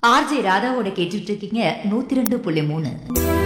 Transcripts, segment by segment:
RJ ராதாவோட கேட்டுட்டு இருக்கீங்க 102.3.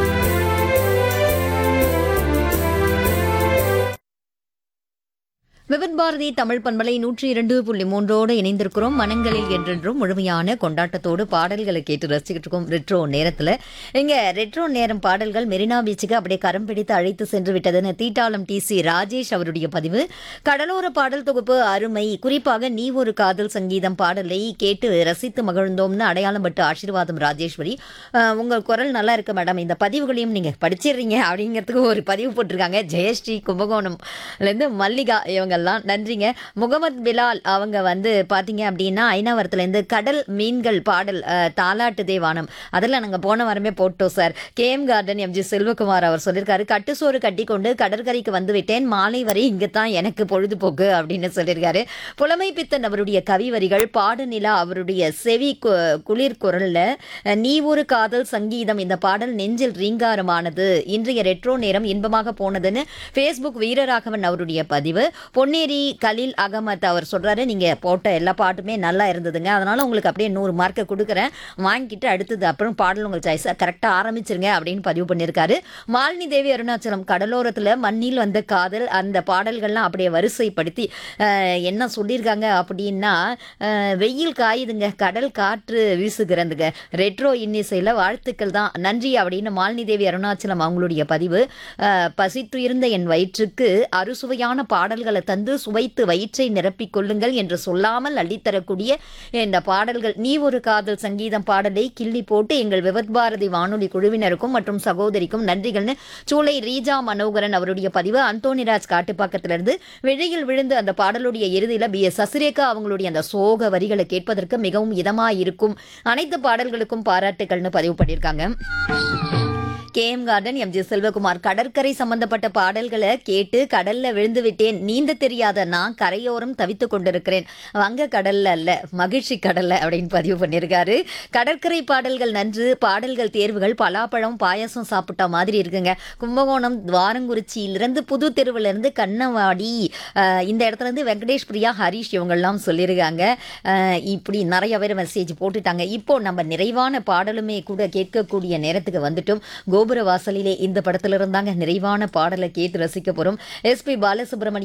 விவித் பாரதி தமிழ் பண்பலை 102.3 இணைந்திருக்கிறோம். மனங்களில் என்றென்றும் முழுமையான கொண்டாட்டத்தோடு பாடல்களை கேட்டு ரசிச்சுட்டு இருக்கோம் ரெட்ரோ நேரத்தில். இங்க ரெட்ரோ நேரம் பாடல்கள் மெரினா பீச்சுக்கு அப்படியே கரம் பிடித்து அழைத்து சென்று விட்டதுன்னு தீட்டாளம் டிசி ராஜேஷ் அவருடைய பதிவு. கடலோர பாடல் தொகுப்பு அருமை, குறிப்பாக நீ ஒரு காதல் சங்கீதம் பாடலை கேட்டு ரசித்து மகிழ்ந்தோம்னு அடையாளம் பட்டு ஆசீர்வாதம் ராஜேஸ்வரி. உங்கள் குரல் நல்லா இருக்கு மேடம், இந்த பதிவுகளையும் நீங்க படிச்சிடுறீங்க அப்படிங்கிறதுக்கு ஒரு பதிவு போட்டிருக்காங்க. ஜெயஸ்ரீ கும்பகோணம்லேருந்து மல்லிகா இவங்க நன்றிங்க. முகமது பிலால் அவங்க பாத்தீங்க அப்படின்னா ஐநாவரத்துலேருந்து கடல் மீன்கள் பாடல் தாலாட்டு தேவானம் அதெல்லாம் நாங்கள் போன வாரமே போட்டோம் sir. KM garden MG Selvakumar அவர் சொல்லியிருக்காரு, கட்டுசோறு கட்டி கொண்டு கடற்கரைக்கு வந்து விட்டேன், மாலை வரை இங்கே தான் எனக்கு பொழுதுபோக்கு அப்படின்னு சொல்லியிருக்காரு. புலமை பித்தன் அவருடைய கவி வரிகள், பாடுநிலா அவருடைய செவி குளிர் குரல்ல நீ ஒரு காதல் சங்கீதம் இந்த பாடல் நெஞ்சில் ரீங்காரமானது, இன்றைய ரெட்ரோ நேரம் இன்பமாக போனதுன்னு ஃபேஸ்புக் வீரராகவன் அவருடைய பதிவு. பொன்னேரி கலீல் அகமத் அவர் சொல்றாரு, நீங்க போட்ட எல்லா பாட்டுமே நல்லா இருந்ததுங்க, அதனால உங்களுக்கு அப்படியே 100 மார்க்கை கொடுக்குறேன், வாங்கிட்டு அடுத்தது அப்புறம் பாடல் உங்கள் சாய்ஸ் கரெக்டா ஆரம்பிச்சிருங்க அப்படின்னு பதிவு பண்ணியிருக்காரு. மாலினி தேவி அருணாச்சலம், கடலோரத்துல மண்ணில் வந்த காதல் அந்த பாடல்கள்லாம் அப்படியே வரிசைப்படுத்தி என்ன சொல்லியிருக்காங்க அப்படின்னா, வெயில் காயுதுங்க, கடல் காற்று வீசுகிறதுங்க, ரெட்ரோ இன்னிசையில் வாழ்த்துக்கள் தான், நன்றி அப்படின்னு மாலினி தேவி அருணாச்சலம் அவங்களுடைய பதிவு. பசித்துயிருந்த என் வயிற்றுக்கு அறுசுவையான பாடல்களை தந்து சுவைத்து வயிற்றை நிரப்பிக் கொள்ளுங்கள் என்று சொல்லாமல் அள்ளித்தரக்கூடிய இந்த பாடல்கள். நீ ஒரு காதல் சங்கீதம் பாடலை கிள்ளி போட்டு எங்கள் விவத் பாரதி வானொலி குழுவினருக்கும் மற்றும் சகோதரிக்கும் நன்றிகள்னு சூளை ரீஜா மனோகரன் அவருடைய பதிவு. அந்தோனிராஜ் காட்டுப்பாக்கத்திலிருந்து வெளியில் விழுந்து அந்த பாடலுடைய இறுதியில் பி எஸ் சசிரேகா அவங்களுடைய அந்த சோக வரிகளை கேட்பதற்கு மிகவும் இதமாயிருக்கும், அனைத்து பாடல்களுக்கும் பாராட்டுகள்னு பதிவு பண்ணியிருக்காங்க. கேஎம் கார்டன் எம்ஜி செல்வகுமார், கடற்கரை சம்பந்தப்பட்ட பாடல்களை கேட்டு கடல்ல விழுந்து விட்டேன், நீந்த தெரியாத நான் கரையோரம் தவித்துக் கொண்டிருக்கிறேன், வங்க கடல்ல அல்ல மகிழ்ச்சி கடல்ல அப்படின்னு பதிவு பண்ணியிருக்காரு. கடற்கரை பாடல்கள் நன்று, பாடல்கள் தேர்வுகள் பலாப்பழம் பாயசம் சாப்பிட்டா மாதிரி இருக்குங்க. கும்பகோணம் துவாரங்குறிச்சியிலிருந்து புது தெருவிலிருந்து கண்ணவாடி இந்த இடத்துல இருந்து வெங்கடேஷ் பிரியா ஹரிஷ் இவங்கெல்லாம் சொல்லியிருக்காங்க. இப்படி நிறைய பேர் மெசேஜ் போட்டுட்டாங்க. இப்போ நம்ம நிறைவான பாடலுமே கூட கேட்கக்கூடிய நேரத்துக்கு வந்துட்டோம். கோபுர வாசலிலே இந்த படத்துல இருந்தாங்க நிறைவான பாடலை கேட்டு ரசிக்க போறோம். எஸ்பி பாலசுப்ரமணியம்